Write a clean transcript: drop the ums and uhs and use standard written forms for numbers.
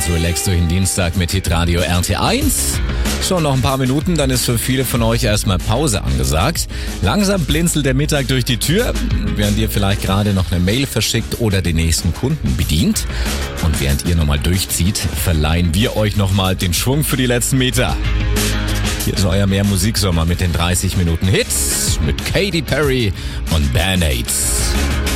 Ganz relaxed durch den Dienstag mit Hitradio RT1. Schon noch ein paar Minuten, dann ist für viele von euch erstmal Pause angesagt. Langsam blinzelt der Mittag durch die Tür, während ihr vielleicht gerade noch eine Mail verschickt oder den nächsten Kunden bedient. Und während ihr nochmal durchzieht, verleihen wir euch nochmal den Schwung für die letzten Meter. Hier ist euer Mehr-Musiksommer mit den 30 Minuten Hits mit Katy Perry und Band-Aids.